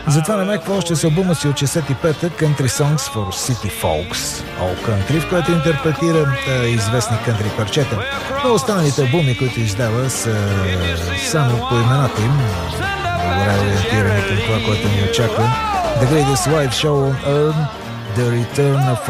Затова намеква още с албума си от 65-та Country Songs for City Folks All Country, в което интерпретира известни кънтри парчета. Но останалите албуми, които издава, са само по имената им, добре ориентирани към това, което ни очаква. The Greatest Live Show on Earth, The Return of